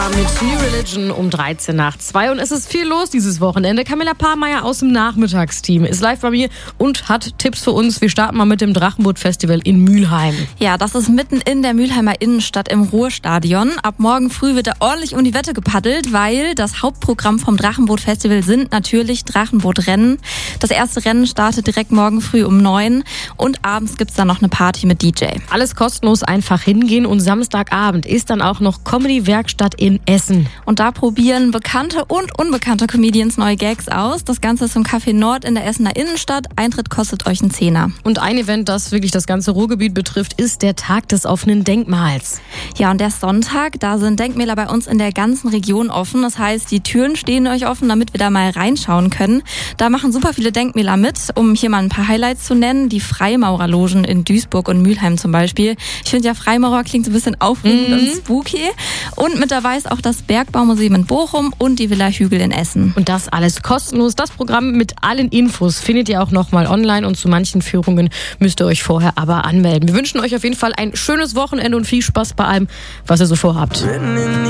Mit New Religion um 13 nach 2 und es ist viel los dieses Wochenende. Camilla Pahrmeier aus dem Nachmittagsteam ist live bei mir und hat Tipps für uns. Wir starten mal mit dem Drachenboot-Festival in Mülheim. Ja, das ist mitten in der Mülheimer Innenstadt im Ruhrstadion. Ab morgen früh wird da ordentlich um die Wette gepaddelt, weil das Hauptprogramm vom Drachenboot-Festival sind natürlich Drachenbootrennen. Das erste Rennen startet direkt morgen früh um 9 und abends gibt's dann noch eine Party mit DJ. Alles kostenlos, einfach hingehen und Samstagabend ist dann auch noch Comedy-Werkstatt in Essen. Und da probieren bekannte und unbekannte Comedians neue Gags aus. Das Ganze ist im Café Nord in der Essener Innenstadt. Eintritt kostet euch einen Zehner. Und ein Event, das wirklich das ganze Ruhrgebiet betrifft, ist der Tag des offenen Denkmals. Ja, und der Sonntag, da sind Denkmäler bei uns in der ganzen Region offen. Das heißt, die Türen stehen euch offen, damit wir da mal reinschauen können. Da machen super viele Denkmäler mit, um hier mal ein paar Highlights zu nennen. Die Freimaurerlogen in Duisburg und Mülheim zum Beispiel. Ich finde ja, Freimaurer klingt so ein bisschen aufregend und spooky. Und mit dabei ist auch das Bergbaumuseum in Bochum und die Villa Hügel in Essen. Und das alles kostenlos. Das Programm mit allen Infos findet ihr auch nochmal online und zu manchen Führungen müsst ihr euch vorher aber anmelden. Wir wünschen euch auf jeden Fall ein schönes Wochenende und viel Spaß bei allem, was ihr so vorhabt.